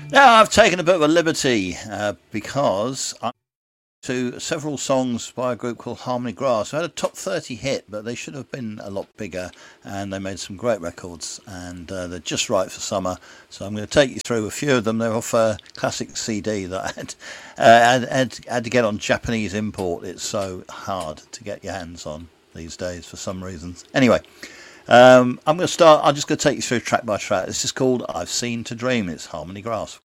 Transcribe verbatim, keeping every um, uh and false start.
Now, I've taken a bit of a liberty uh, because I to several songs by a group called Harmony Grass. I had a top thirty hit, but they should have been a lot bigger, and they made some great records, and uh, they're just right for summer. So I'm going to take you through a few of them. They're off a classic C D that I had, uh, had, had, had to get on Japanese import. It's so hard to get your hands on these days for some reasons. Anyway, um, I'm going to start. I'm just going to take you through track by track. This is called I've Seen to Dream. It's Harmony Grass.